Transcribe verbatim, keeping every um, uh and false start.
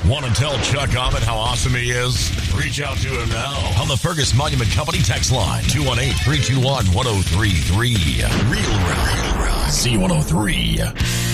Want to tell Chuck Ahmed how awesome he is? Reach out to him now on the Fergus Monument Company text line, two one eight, three two one, one oh three three. Real Rap, C one oh three.